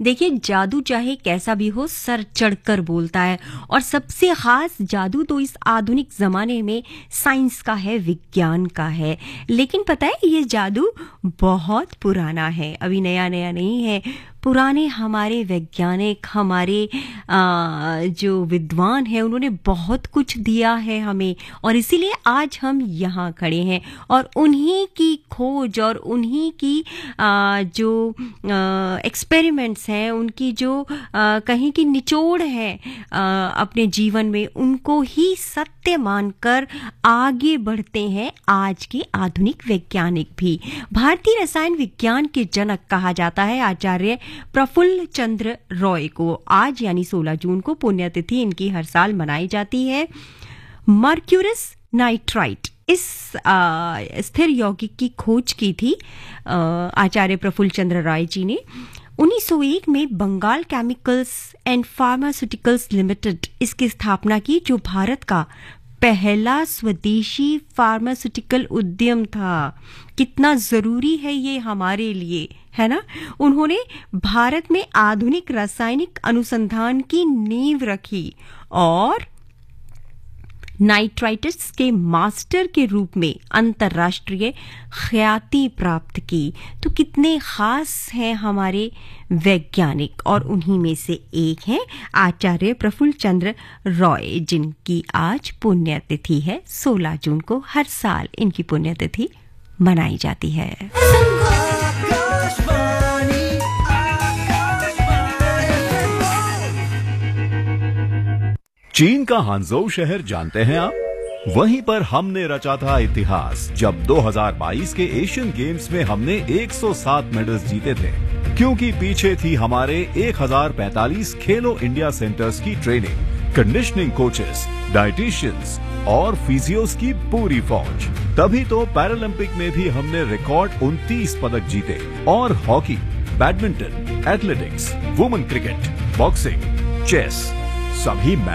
देखिए, जादू चाहे कैसा भी हो सर चढ़कर बोलता है, और सबसे खास जादू तो इस आधुनिक जमाने में साइंस का है, विज्ञान का है। लेकिन पता है, ये जादू बहुत पुराना है, अभी नया नया नहीं है। पुराने हमारे वैज्ञानिक, हमारे जो विद्वान हैं, उन्होंने बहुत कुछ दिया है हमें, और इसीलिए आज हम यहाँ खड़े हैं। और उन्हीं की खोज और उन्हीं की जो एक्सपेरिमेंट्स हैं, उनकी जो कहीं की निचोड़ है अपने जीवन में, उनको ही सत्य मानकर आगे बढ़ते हैं आज के आधुनिक वैज्ञानिक भी। भारतीय रसायन विज्ञान के जनक कहा जाता है आचार्य प्रफुल्ल चंद्र रॉय को। आज यानी 16 जून को पुण्यतिथि इनकी हर साल मनाई जाती है। मर्क्यूरस नाइट्राइट इस स्थिर यौगिक की खोज की थी आचार्य प्रफुल्ल चंद्र रॉय जी ने। 1901 में Bengal chemicals and pharmaceuticals limited इसकी स्थापना की, जो भारत का पहला स्वदेशी फार्मास्यूटिकल उद्यम था। कितना जरूरी है ये हमारे लिए, है ना। उन्होंने भारत में आधुनिक रासायनिक अनुसंधान की नींव रखी और नाइट्राइट्स के मास्टर के रूप में अंतर्राष्ट्रीय ख्याति प्राप्त की। तो कितने खास हैं हमारे वैज्ञानिक, और उन्हीं में से एक हैं आचार्य प्रफुल्ल चंद्र रॉय, जिनकी आज पुण्यतिथि है। 16 जून को हर साल इनकी पुण्यतिथि मनाई जाती है। चीन का हांगझोउ शहर जानते हैं आप? वहीं पर हमने रचा था इतिहास, जब 2022 के एशियन गेम्स में हमने 107 मेडल्स जीते थे, क्योंकि पीछे थी हमारे 1045 खेलो इंडिया सेंटर्स की ट्रेनिंग, कंडीशनिंग कोचेस, डाइटिशियंस और फिजियोस की पूरी फौज। तभी तो पैरालंपिक में भी हमने रिकॉर्ड 29 पदक जीते, और hockey, badminton, athletics, women cricket, boxing, chess, सभी